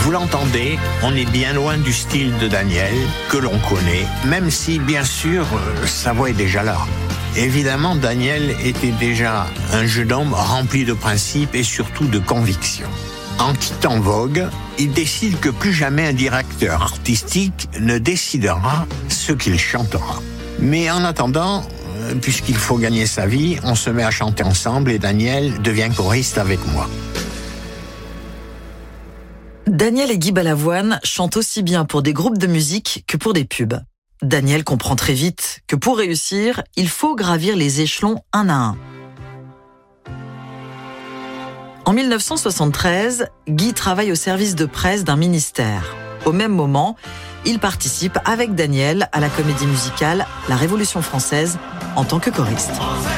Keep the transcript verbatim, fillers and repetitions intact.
Vous l'entendez, on est bien loin du style de Daniel, que l'on connaît, même si, bien sûr, sa voix est déjà là. Évidemment, Daniel était déjà un jeune homme rempli de principes et surtout de convictions. En quittant Vogue, il décide que plus jamais un directeur artistique ne décidera ce qu'il chantera. Mais en attendant, puisqu'il faut gagner sa vie, on se met à chanter ensemble et Daniel devient choriste avec moi. Daniel et Guy Balavoine chantent aussi bien pour des groupes de musique que pour des pubs. Daniel comprend très vite que pour réussir, il faut gravir les échelons un à un. En mille neuf cent soixante-treize, Guy travaille au service de presse d'un ministère. Au même moment, il participe avec Daniel à la comédie musicale La Révolution française en tant que choriste.